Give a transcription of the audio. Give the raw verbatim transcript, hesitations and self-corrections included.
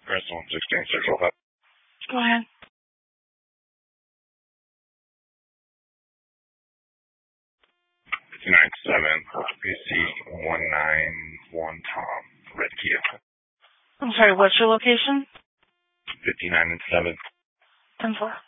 Press one sixteen, Central Hub. Go ahead. fifty-nine seven, B C one nine one Tom, Red Kia. I'm sorry, what's your location? fifty-nine and seven. ten four.